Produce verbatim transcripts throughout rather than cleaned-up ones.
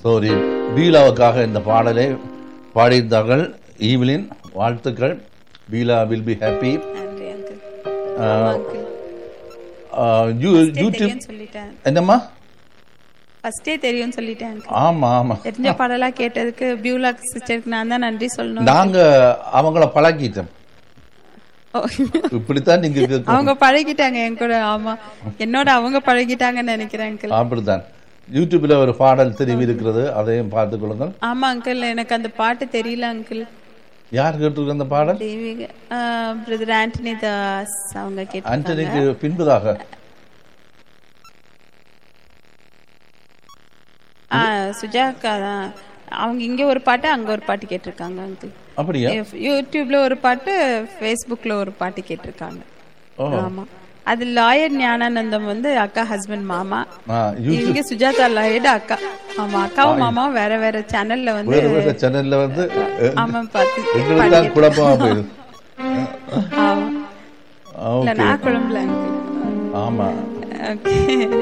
சோரி பீலாவுக்காக இந்த பாடலை பாடியிருந்தார்கள். ஈவிலின் வாழ்த்துக்கள். Beela will be happy. YouTube என்னம்மா ஃபர்ஸ்டே தெரியும் சொல்லிட்டேன். ஆமா ஆமா தெரிஞ்ச பாடலா கேட்டதுக்கு பியூலா சிஸ்டருக்கு நான் தான் நன்றி சொல்லணும். நாங்க அவங்கள பழகிட்டோம். இப்படித்தான் நீங்க அவங்க பழகிட்டாங்க என் கூட. ஆமா என்னோட அவங்க பழகிட்டாங்கன்னு நினைக்கிறேன் அங்கிள். அப்படித்தான். யூடியூப்ல ஒரு பாடல் தெரிவி இருக்கிறது, அதையும் பார்த்துக் கொள்ளுங்கள். ஆமா அங்கிள் எனக்கு அந்த பாட்டு தெரியல அங்கிள். யார் கேட்டிருக்க அந்த பாடல்? பிரதர் ஆண்டனி தாஸ் அவங்க கேட்டாங்க. ஆண்டனிக்கு பின்பதாக சுஜாக்கா தான். அவங்க இங்க ஒரு பாட்டு அங்க ஒரு பாட்டு கேட்டிருக்காங்க அங்கிள். அப்படியா? யூடியூப்ல ஒரு பாட்டு, ஃபேஸ்புக்ல ஒரு பாட்டு கேட்டிருக்காங்க. ஆமா அது லாயர் ஞானானந்தம் வந்து அக்கா ஹஸ்பண்ட் மாமா. இங்க சுஜாதா லாயர் அக்கா. ஆமா அக்காவும் மாமாவும் வேற வேற சேனல்ல வந்து வேற வேற சேனல்ல வந்து ஆமா பாத்து எங்களுக்கு குழப்பமா போயிடுது. ஆமா இல்ல நான் குழம்பல. ஆமா ஓகே.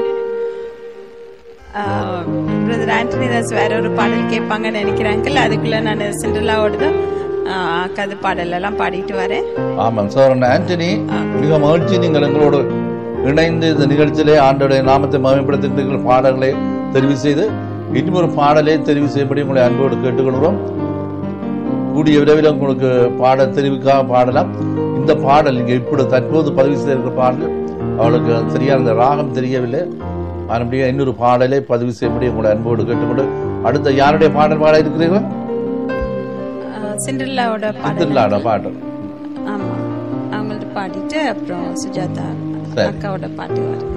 பிரதர் ஆண்டனி தாஸ் வேற ஒரு பாடல் கேட்பாங்கன்னு நினைக்கிறேன். அதுக்குள்ள நான் சிண்டலாவோட கதை பாடல் எல்லாம் பாடிட்டு வரேன். ஆமாம் சார். ஆண்டனி மிக மகிழ்ச்சி நீங்கள் எங்களோடு இணைந்து இந்த நிகழ்ச்சியிலே ஆண்டோடைய நாமத்தை மகிமைப்படுத்துகின்ற பாடல்களை தெரிவு செய்து இன்னும் ஒரு பாடலை தெரிவு செய்யப்படி உங்களை அன்போடு கேட்டுக்கொள்கிறோம். கூடிய விரைவில் உங்களுக்கு பாட தெரிவிக்காக பாடலாம். இந்த பாடல் நீங்க இப்படி தற்போது பதிவு செய்திருக்கிற பாடல் அவளுக்கு சரியான இந்த ராகம் தெரியவில்லை. மறுபடியும் இன்னொரு பாடலை பதிவு செய்யப்படி உங்களை அன்போடு கேட்டுக்கொண்டு அடுத்த யாருடைய பாடல் பாட இருக்கிறீர்கள்? சிண்டர்லாவோட சிண்டர்லாவோட பாடல். ஆமா அவங்கள்ட்ட பாடிட்டு அப்புறம் சுஜாதா அக்காவோட பாட்டு வரும்.